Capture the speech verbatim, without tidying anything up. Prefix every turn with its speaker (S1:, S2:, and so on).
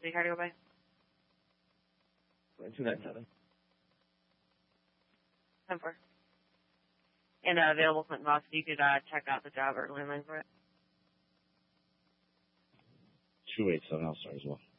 S1: the car to go by?
S2: two nine seven.
S1: ten four. And uh, available Clinton boss, you could uh, check out the job or landline for it.
S2: two eight seven, I'll start as well.